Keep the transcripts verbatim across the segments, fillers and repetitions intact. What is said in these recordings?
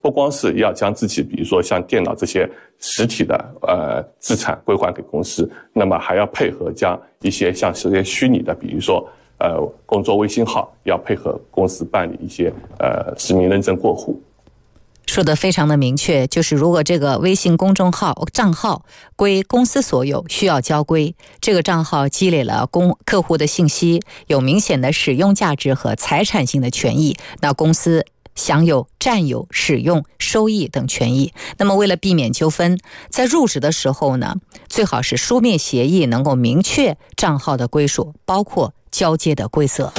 不光是要将自己比如说像电脑这些实体的呃资产归还给公司，那么还要配合将一些像这些虚拟的，比如说呃工作微信号，要配合公司办理一些呃实名认证过户。 说得非常的明确，就是如果这个微信公众号账号归公司所有，需要交规，这个账号积累了公客户的信息，有明显的使用价值和财产性的权益，那公司享有占有、使用、收益等权益。那么为了避免纠纷，在入职的时候呢，最好是书面协议能够明确账号的归属，包括交接的规则。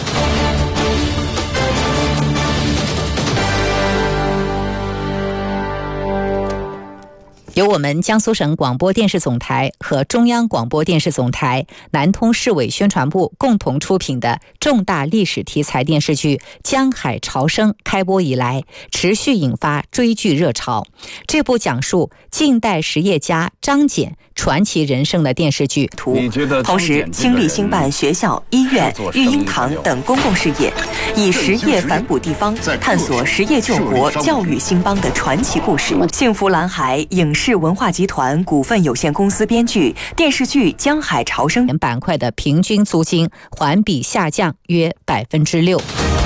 由我们江苏省广播电视总台和中央广播电视总台、南通市委宣传部共同出品的重大历史题材电视剧《江海潮生》开播以来，持续引发追剧热潮。这部讲述近代实业家张謇传奇人生的电视剧， 同时倾力兴办学校、医院、育婴堂等公共事业，以实业反哺地方，探索实业救国、教育兴邦的传奇故事。幸福蓝海影视文化集团股份有限公司编剧，电视剧《江海潮生》 板块的平均租金环比下降约百分之六。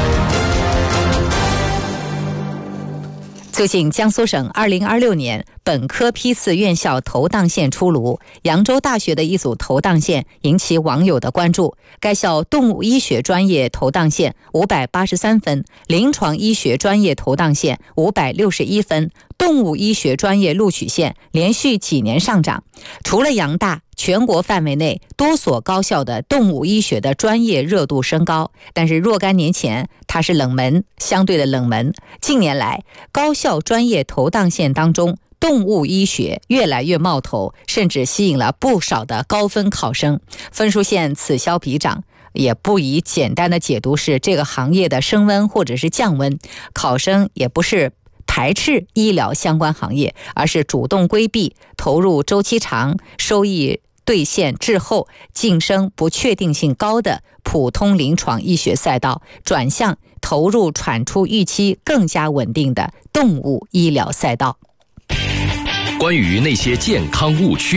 最近，江苏省二零二六年本科批次院校投档线出炉，扬州大学的一组投档线引起网友的关注。该校动物医学专业投档线五百八十三分，临床医学专业投档线五百六十一分，动物医学专业录取线连续几年上涨。除了扬大，全国范围内多所高校的动物医学的专业热度升高，但是若干年前它是冷门，相对的冷门。近年来，高校专业投档线当中，动物医学越来越冒头，甚至吸引了不少的高分考生，分数线此消彼长。也不宜简单的解读是这个行业的升温或者是降温，考生也不是排斥医疗相关行业，而是主动规避投入周期长、收益兑现滞后、晋升不确定性高的普通临床医学赛道，转向投入产出预期更加稳定的动物医疗赛道。 关于那些健康误区。